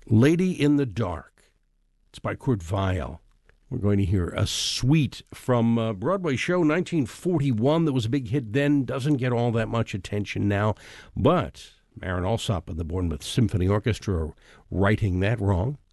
Lady in the Dark. It's by Kurt Weill. We're going to hear a suite from a Broadway show, 1941, that was a big hit then, doesn't get all that much attention now, but Marin Alsop and the Bournemouth Symphony Orchestra are righting that wrong.